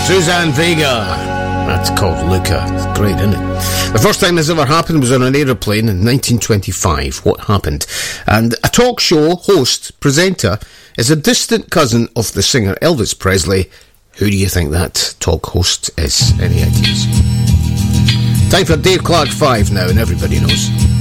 Suzanne Vega. That's called Luca. It's great, isn't it? The first time this ever happened was on an aeroplane in 1925. What happened? And a talk show host, presenter, is a distant cousin of the singer Elvis Presley. Who do you think that talk host is? Any ideas? Time for Dave Clark 5 now, and everybody knows.